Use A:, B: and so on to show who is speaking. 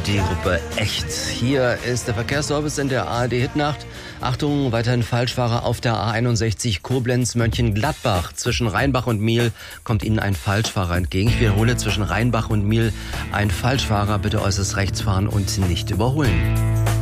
A: Die Gruppe Echt. Hier ist der Verkehrsservice in der ARD-Hitnacht. Achtung, weiterhin Falschfahrer auf der A61 Koblenz-Mönchengladbach. Zwischen Rheinbach und Miel kommt Ihnen ein Falschfahrer entgegen. Ich wiederhole, zwischen Rheinbach und Miel ein Falschfahrer. Bitte äußerst rechts fahren und nicht überholen.